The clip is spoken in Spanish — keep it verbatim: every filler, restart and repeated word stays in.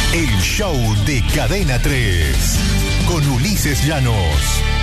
El show de Cadena tres con Ulises Llanos.